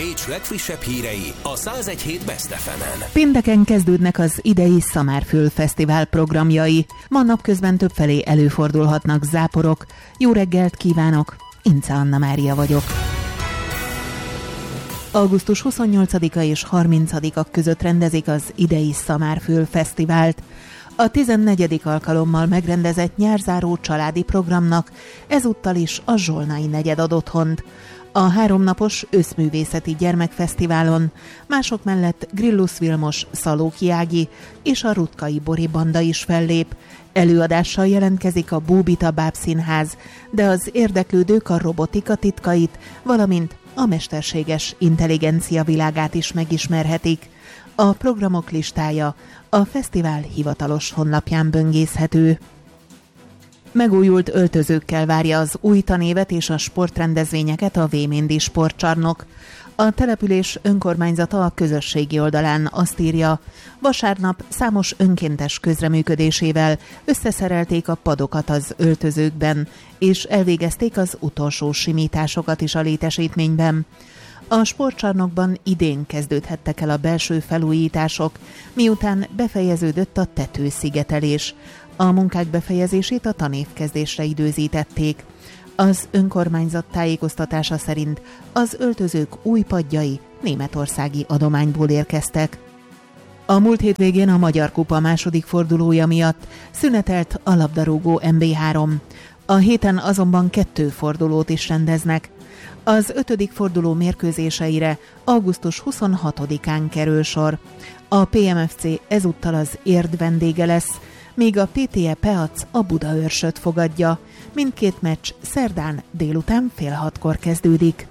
Pécs legfrissebb hírei a 101.7 Best FM-en. Pénteken kezdődnek az idei Szamárföld Fesztivál programjai. Ma napközben többfelé előfordulhatnak záporok. Jó reggelt kívánok! Ince Anna Mária vagyok. Augusztus 28-a és 30-a között rendezik az idei Szamárföld Fesztivált. A 14. alkalommal megrendezett nyárzáró családi programnak ezúttal is a Zsolnai negyed ad otthont. A 3 napos összművészeti gyermekfesztiválon mások mellett Grillus Vilmos, Szalóki Ági és a Rutkai Bori banda is fellép. Előadással jelentkezik a Búbita Bábszínház, de az érdeklődők a robotika titkait, valamint a mesterséges intelligencia világát is megismerhetik. A programok listája a fesztivál hivatalos honlapján böngészhető. Megújult öltözőkkel várja az új tanévet és a sportrendezvényeket a Véméndi Sportcsarnok. A település önkormányzata a közösségi oldalán azt írja, vasárnap számos önkéntes közreműködésével összeszerelték a padokat az öltözőkben, és elvégezték az utolsó simításokat is a létesítményben. A sportcsarnokban idén kezdődhettek el a belső felújítások, miután befejeződött a tetőszigetelés. A munkák befejezését a tanévkezdésre időzítették. Az önkormányzat tájékoztatása szerint az öltözők új padjai németországi adományból érkeztek. A múlt hétvégén a Magyar Kupa második fordulója miatt szünetelt a labdarúgó MB3. A héten azonban 2 fordulót is rendeznek. Az 5. forduló mérkőzéseire augusztus 26-án kerül sor. A PMFC ezúttal az Érd vendége lesz, míg a PTE Peac a Budaörsöt fogadja. Mindkét meccs szerdán délután 5:30 kezdődik.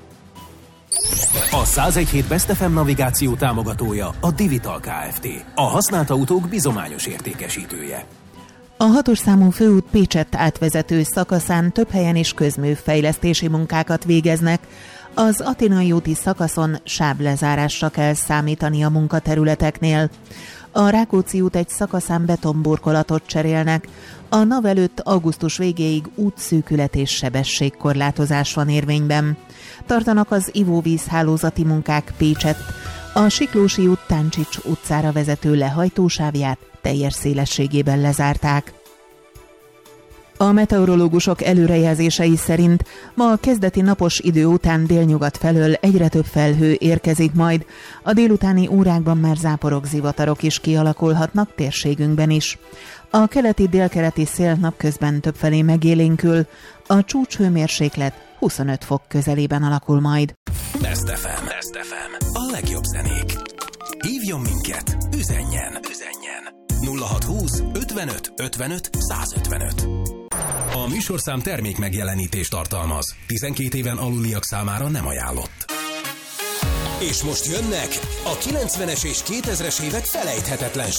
A 101.7 Best FM navigáció támogatója a Divital Kft. A használt autók bizományos értékesítője. A 6-os számú főút Pécsett átvezető szakaszán több helyen is közműfejlesztési munkákat végeznek. Az Athénai úti szakaszon sáblezárásra kell számítani a munkaterületeknél. A Rákóczi út egy szakaszán betonburkolatot cserélnek. A NAV előtt augusztus végéig útszűkület és sebességkorlátozás van érvényben. Tartanak az ivóvízhálózati munkák Pécsett. A Siklósi út Táncsics utcára vezető lehajtósávját teljes szélességében lezárták. A meteorológusok előrejelzései szerint ma a kezdeti napos idő után délnyugat felől egyre több felhő érkezik majd. A délutáni órákban már záporok, zivatarok is kialakulhatnak térségünkben is. A keleti-délkeleti szél napközben többfelé megélénkül, a csúcshőmérséklet 25 fok közelében alakul majd. Best FM. A legjobb zenék. Hívjon minket, üzenjen. 0620 55 55 155. A műsorszám termék megjelenítést tartalmaz. 12 éven aluliak számára nem ajánlott. És most jönnek a 90-es és 2000-es évek felejthetetlen